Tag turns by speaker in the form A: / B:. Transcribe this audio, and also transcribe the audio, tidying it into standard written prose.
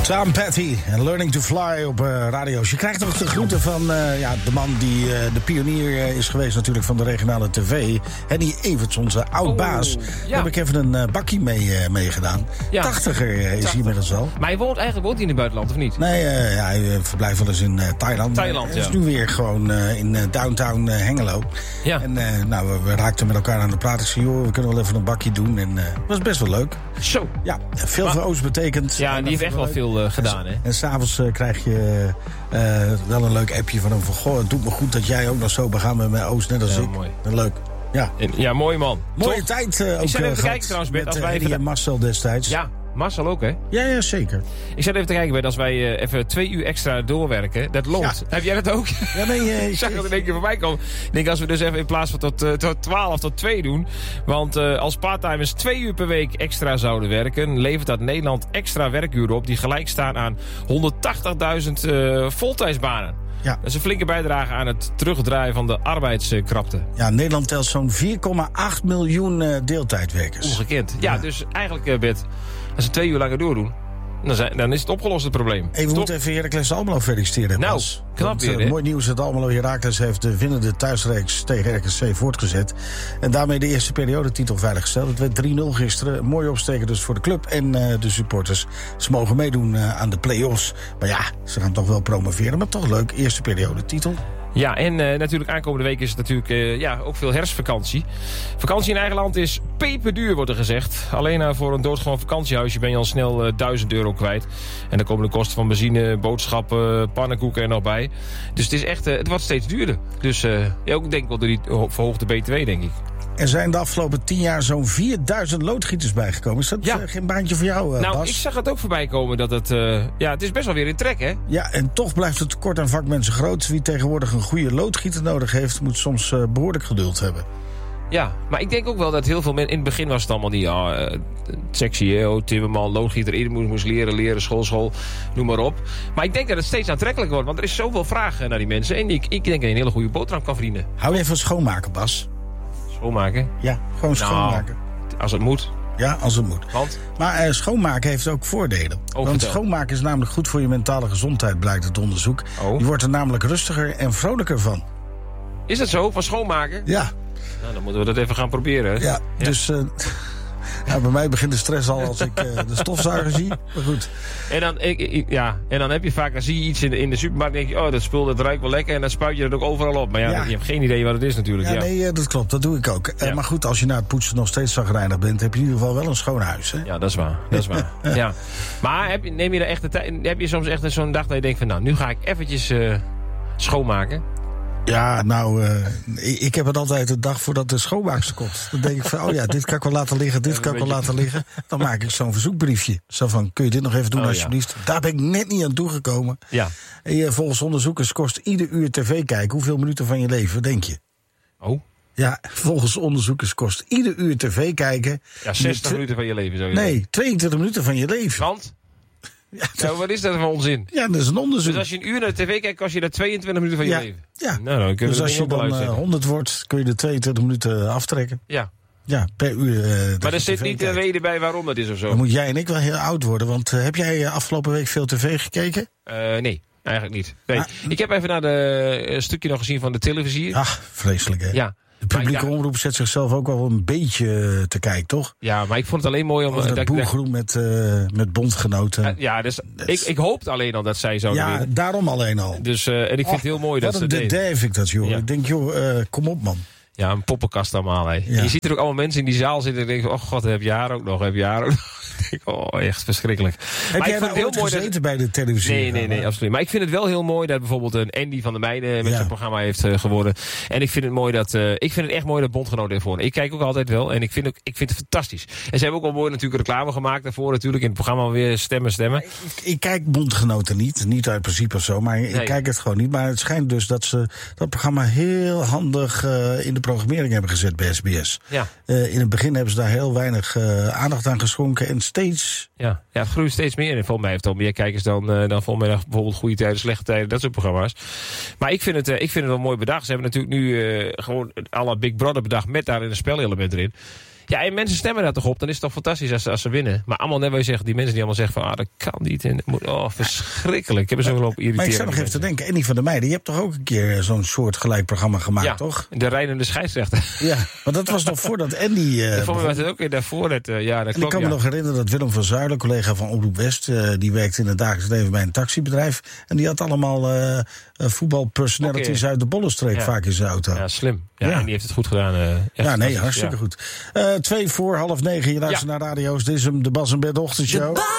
A: Sam Petty en Learning to Fly op radio's. Je krijgt nog de groeten van de man die de pionier is geweest natuurlijk van de regionale tv. Henny Everts, onze oud-baas. Daar heb ik even een bakkie mee gedaan. Ja. 80er is hij inmiddels al. Maar
B: hij woont hij in het buitenland, of niet?
A: Nee, hij verblijft wel eens in Thailand. Hij is nu weer gewoon in downtown Hengelo. Ja. En we raakten met elkaar aan de praat. Ik zei, joh, we kunnen wel even een bakje doen. En dat was best wel leuk.
B: Zo.
A: Ja, veel voor Oost betekent.
B: Ja, en die heeft echt wel veel gedaan, hè?
A: En s'avonds krijg je wel een leuk appje van hem van... Goh, het doet me goed dat jij ook nog zo begaan bent met Oost, net als ik.
B: Mooi.
A: Leuk. Ja.
B: Ja, mooi man.
A: Mooie
B: toch?
A: tijd ook
B: ik zat even te kijken trouwens, Bert, als wij
A: Eddie en Marcel destijds.
B: Ja, Marcel ook, hè?
A: Ja, zeker.
B: Ik zat even te kijken, Bert, als wij even 2 uur extra doorwerken, dat loont. Ja. Heb jij dat ook?
A: Ja, nee.
B: Ik zag dat in één keer voorbij komen. Ik denk, als we dus even in plaats van tot 12 tot 2 doen. Want als parttimers 2 uur per week extra zouden werken, levert dat Nederland extra werkuren op die gelijk staan aan 180.000 voltijdsbanen. Ja. Dat is een flinke bijdrage aan het terugdraaien van de arbeidskrapte. Ja, Nederland telt zo'n 4,8 miljoen deeltijdwerkers. Ongekend. Ja, dus eigenlijk, Bert, als ze 2 uur langer doordoen, dan is het opgelost, het probleem. We moeten even Heracles Almelo feliciteren. Nou, knap weer, mooi nieuws dat Almelo Heracles heeft de winnende thuisreeks tegen RKC voortgezet. En daarmee de eerste periodetitel veiliggesteld. Het werd 3-0 gisteren. Mooi opsteken dus voor de club en de supporters. Ze mogen meedoen aan de play-offs. Maar ja, ze gaan toch wel promoveren. Maar toch leuk, eerste periodetitel. Ja, en natuurlijk aankomende week is het natuurlijk ook veel herfstvakantie. Vakantie in eigen land is peperduur, wordt er gezegd. Alleen voor een doodgewoon vakantiehuisje ben je al snel €1000 kwijt. En dan komen de kosten van benzine, boodschappen, pannenkoeken er nog bij. Dus het is echt, het wordt steeds duurder. Dus ook denk ik wel door die verhoogde BTW, denk ik. Er zijn de afgelopen 10 jaar zo'n 4000 loodgieters bijgekomen. Is dat geen baantje voor jou, Bas? Ik zag het ook voorbij komen dat het... het is best wel weer in trek, hè? Ja, en toch blijft het tekort aan vakmensen groot. Wie tegenwoordig een goede loodgieter nodig heeft, moet soms behoorlijk geduld hebben. Ja, maar ik denk ook wel dat heel veel mensen... In het begin was het allemaal niet... sexy, timmerman, loodgieter, iedereen moest leren, school, noem maar op. Maar ik denk dat het steeds aantrekkelijker wordt. Want er is zoveel vraag naar die mensen. En ik denk dat je een hele goede boterham kan verdienen. Hou je van schoonmaken, Bas? Schoonmaken? Ja, gewoon schoonmaken. Als het moet. Ja, als het moet. Want? Maar schoonmaken heeft ook voordelen. Want schoonmaken is namelijk goed voor je mentale gezondheid, blijkt het onderzoek. Je wordt er namelijk rustiger en vrolijker van. Is dat zo, van schoonmaken? Ja. Nou, dan moeten we dat even gaan proberen. Hè? Ja, dus... bij mij begint de stress al als ik de stofzuiger zie. Maar goed. En dan heb je vaak, dan zie je iets in de supermarkt en denk je, dat spul dat ruikt wel lekker en dan spuit je het ook overal op. Maar je hebt geen idee wat het is natuurlijk. Ja, nee, dat klopt. Dat doe ik ook. Maar goed, als je na het poetsen nog steeds chagrijnig bent, heb je in ieder geval wel een schoon huis. Hè? Ja, dat is waar. Ja. Maar neem je er echt de tijd, heb je soms echt zo'n dag dat je denkt van, nu ga ik eventjes schoonmaken? Ja, ik heb het altijd de dag voordat de schoonmaakster komt. Dan denk ik van, dit kan ik wel laten liggen, dit kan ik wel laten liggen. Dan maak ik zo'n verzoekbriefje. Zo van, kun je dit nog even doen alsjeblieft? Ja. Daar ben ik net niet aan toegekomen. Ja. En volgens onderzoekers kost ieder uur tv kijken hoeveel minuten van je leven, denk je? Oh? Ja, volgens onderzoekers kost ieder uur tv kijken... Ja, 60 minuten van je leven, zou je zeggen. Nee, 22 minuten van je leven. Want? Ja, wat is dat voor onzin? Ja, dat is een onderzoek. Dus als je een uur naar de tv kijkt, kost je daar 22 minuten van je leven? Ja. Nou, dan kun je dus als je dan 100 wordt, kun je de 22 minuten aftrekken. Ja. Ja, per uur. Maar er zit niet een reden bij waarom dat is of zo? Dan moet jij en ik wel heel oud worden. Want heb jij afgelopen week veel tv gekeken? Nee, eigenlijk niet. Nee. Ik heb even naar een stukje nog gezien van de televisie. Ach, vreselijk hè? Ja. De publieke omroep zet zichzelf ook wel een beetje te kijken, toch? Ja, maar ik vond het alleen mooi om... dat boelgroep met bondgenoten. Dus ik hoopte alleen al dat zij zouden winnen. Ja, daarom alleen al. Dus, en ik vind het heel mooi dat ze dat deden. Wat een vind ik dat, joh. Ja. Ik denk, kom op, man. Ja, een poppenkast allemaal, hè. Ja. Je ziet er ook allemaal mensen in die zaal zitten en denken... oh god, heb je haar ook nog, echt verschrikkelijk. Heb jij nou ooit gezeten bij de televisie? Nee, absoluut. Maar ik vind het wel heel mooi dat bijvoorbeeld een Andy van der Meijden met zijn programma heeft gewonnen. En ik vind het echt mooi dat bondgenoten heeft gewonnen. Ik kijk ook altijd wel en ik vind het fantastisch. En ze hebben ook wel mooi natuurlijk reclame gemaakt daarvoor natuurlijk in het programma weer stemmen. Ik kijk bondgenoten niet uit principe of zo, maar ik kijk het gewoon niet. Maar het schijnt dus dat ze dat programma heel handig in de programmering hebben gezet bij SBS. Ja. In het begin hebben ze daar heel weinig aandacht aan geschonken en steeds... Ja, het groeit steeds meer. En volgens mij heeft het al meer kijkers dan volgens mij bijvoorbeeld Goede Tijden, Slechte Tijden, dat soort programma's. Maar ik vind het wel mooi bedacht. Ze hebben natuurlijk nu gewoon à la Big Brother bedacht met daarin een spelelement erin. Ja, en mensen stemmen daar toch op. Dan is het toch fantastisch als ze winnen. Maar allemaal net wat je zegt, die mensen die allemaal zeggen van... dat kan niet. En, verschrikkelijk. Ik heb er zo wel op irriteren.
A: Maar ik zat nog even te denken, Annie van der Meijden... je hebt toch ook een keer zo'n soort gelijk programma gemaakt, toch?
B: De rijdende scheidsrechter.
A: Ja, maar dat was nog voordat Andy...
B: Voor mij was het ook weer daarvoor. Dat klopt,
A: ik kan me nog herinneren dat Willem van Zuilen, collega van Omroep West... die werkte in het dagelijks leven bij een taxibedrijf... en die had allemaal voetbalpersonalities uit de Bollenstreek vaak in zijn auto.
B: Ja, slim. Ja, en die heeft het goed gedaan.
A: Hartstikke goed. 8:02, je luistert naar radio's. Dit is hem, de Bas en Bert Ochtendshow.